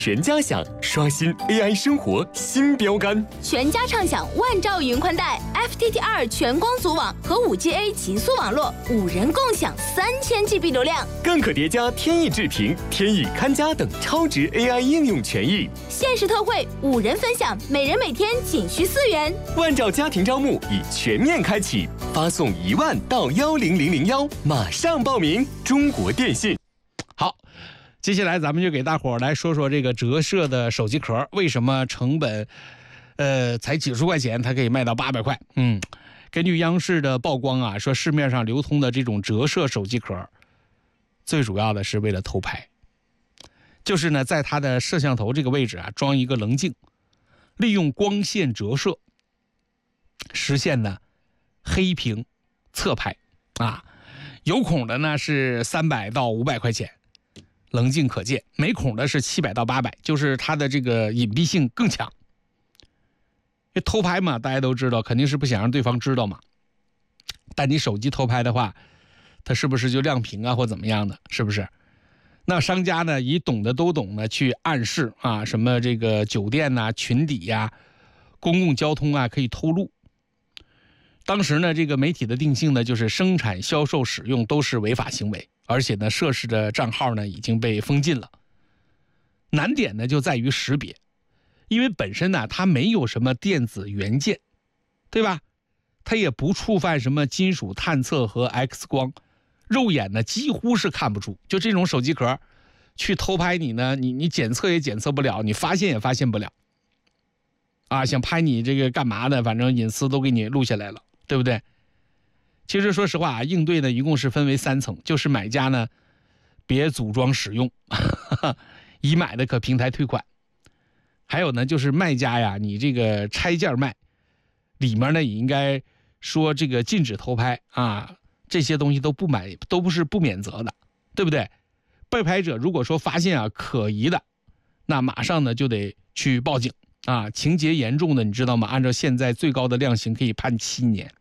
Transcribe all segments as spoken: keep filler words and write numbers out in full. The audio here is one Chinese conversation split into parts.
全家享刷新 A I 生活新标杆， 全家畅享万兆云宽带、F T T R 全光组网和 五 G A 极速网络，五人共享三千 G B 流量， 更可叠加天翼智屏、天翼看家等超值 A I 应用权益。 限时特惠，五人分享，每人每天仅需四元。 万兆家庭招募已全面开启，发送一万到幺零零零幺，马上报名。中国电信。 好。接下来咱们就给大伙儿来说说这个折射的手机壳，为什么成本呃才几十块钱它可以卖到八百块。嗯，根据央视的曝光啊，说市面上流通的这种折射手机壳最主要的是为了偷拍，就是呢在它的摄像头这个位置啊装一个棱镜，利用光线折射实现呢黑屏侧拍啊，有孔的呢是三百到五百块钱，棱镜可见，没孔的是七百到八百，就是它的这个隐蔽性更强。因为偷拍嘛，大家都知道，肯定是不想让对方知道嘛。但你手机偷拍的话，它是不是就亮屏啊，或怎么样的？是不是？那商家呢，以懂的都懂呢，去暗示啊，什么这个酒店呐、啊、群底呀、啊、公共交通啊，可以偷录。当时呢，这个媒体的定性呢，就是生产、销售、使用都是违法行为。而且呢，涉事的账号呢已经被封禁了。难点呢就在于识别，因为本身呢它没有什么电子元件，对吧？它也不触犯什么金属探测和 X 光，肉眼呢几乎是看不出。就这种手机壳，去偷拍你呢，你你检测也检测不了，你发现也发现不了。啊，想拍你这个干嘛的？反正隐私都给你录下来了，对不对？其实说实话啊，应对呢一共是分为三层，就是买家呢别组装使用，已买的可平台退款。还有呢就是卖家呀，你这个拆件卖，里面呢也应该说这个禁止偷拍啊，这些东西都不买，都不是不免责的，对不对？被拍者如果说发现啊可疑的，那马上呢就得去报警啊，情节严重的你知道吗？按照现在最高的量刑可以判七年。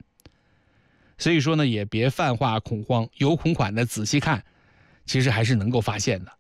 所以说呢，也别泛化恐慌，有恐款的仔细看，其实还是能够发现的。